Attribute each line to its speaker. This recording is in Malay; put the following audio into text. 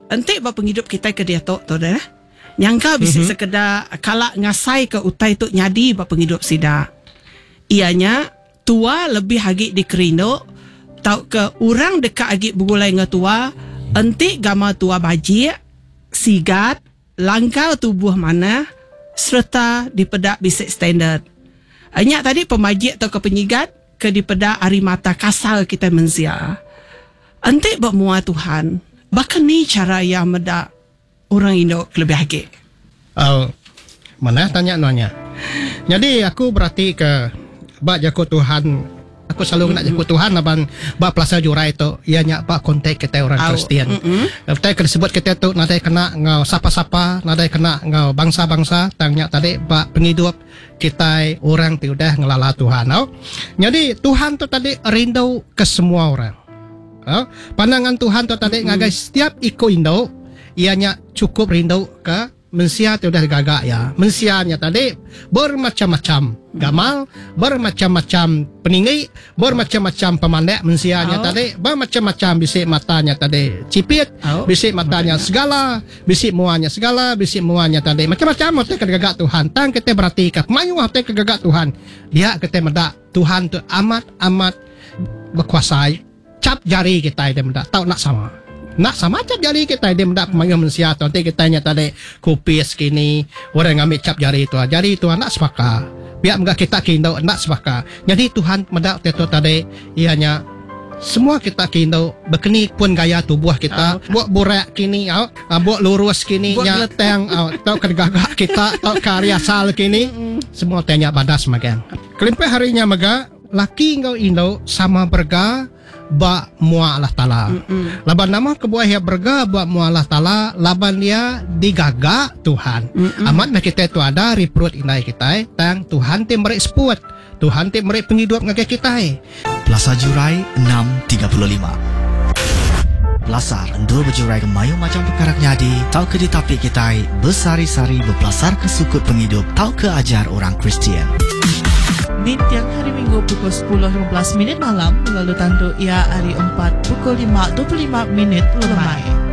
Speaker 1: Entik buat penghidup kita ke dia tu dah. Nyangka bisa sekedar kalak ngasai ke utai tu nyadi buat penghidup sida. Ianya tua lebih hagi di kerinduk tau ke orang dekat hagi bergulai dengan tua. Entik gama tua bajik, sigat, langkau tubuh mana serta dipedak bisik standard. Hanya tadi pemajik atau ke penyigat ke dipedak hari mata kasal kita mensia. Entik buat mua Tuhan. Bahkan ni cara yang medak orang Indo lebih hagi.
Speaker 2: Mana tanya. Jadi aku berarti ke bak jago Tuhan. Aku selalu nak jago Tuhan abang bak pelasa jurai tu. Ianya bak kontak kita orang Kristian. Kita disebut kita tu nanti kena ngau sapa-sapa, nanti kena ngau bangsa-bangsa. Tanya tadi bak penghidup kita orang tu dah ngelala Tuhan. Jadi Tuhan tu tadi rindu ke semua orang. Pandangan Tuhan tu tadi ngagai setiap iko Indo ianya cukup rindu ke mensia tu dah gagak ya. Mensianya tadi bermacam-macam gamal, bermacam-macam peninggi, bermacam-macam pemandek mensianya tadi, bermacam-macam bisik matanya tadi cipit, bisik matanya segala, bisik muanya segala, bisik muanya tadi macam-macam hotel gagak Tuhan. Tang kita berarti ke mayu hotel gagak Tuhan. Dia kita mendak Tuhan tu amat berkuasai. Cap jari kita dia mendak tahu nak sama cap jari kita dia mendak pemayu manusia tu nanti kita nya tadi kupis kini orang ngambil cap jari itu nak sepaka biar enggak kita kindo nak sepaka. Jadi Tuhan mendak tu tadi ianya semua kita kindo berkeni pun gaya tubuh kita buat burak kini buat lurus kini nya tang tahu kedagak kita tahu karya sal kini semua tanya badas makan kelimpe harinya maga laki engkau Indo sama berga ba mua Allah Ta'ala. Laban nama kebuah ya berga ba mua Allah Ta'ala, laban dia digaga Tuhan. Amat nak kita tu ada reprut indai kita tang Tuhan te merek seput. Tuhan te merek penghidup ngake kita.
Speaker 3: Plaza Jurai 635. Belasar endul berjurai ke mayu macam perkara nyadi, tau ke di tapi kita bersari-sari berpelasar ke sukut penghidup, tau ke ajar orang Kristian.
Speaker 4: Di tiang hari Minggu pukul 10.15 malam, lalu tandu ia hari 4 pukul 5.25 lemai.